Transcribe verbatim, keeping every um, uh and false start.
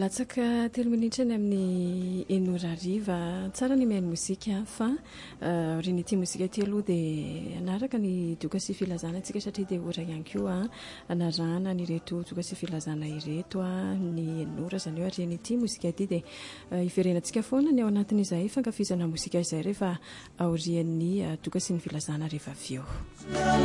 latsaka telo minitra ny amin'ny enora ariva tsara ny mainy mozika fa reny ity mozika ty aloha dia anaraka ny doka sy filazana antsika satria dia ora ihany koa anarahana ny reto doka sy filazana ireto a ny enora zany hoe reny ity mozika ity dia iverenantsika foana ny ao anatin'izay fankafizana mozika izay rehefa aorian'ny doka sy ny filazana rehefa avy eo.